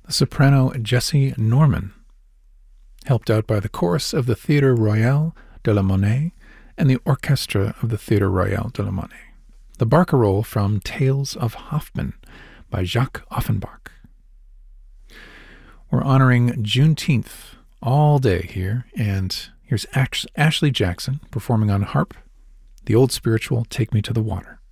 the soprano Jessie Norman, helped out by the chorus of the Theatre Royal de la Monnaie and the orchestra of the Theatre Royal de la Monnaie. The barcarolle from Tales of Hoffmann by Jacques Offenbach. We're honoring Juneteenth all day here, and here's Ashley Jackson performing on harp, the old spiritual Take Me to the Water.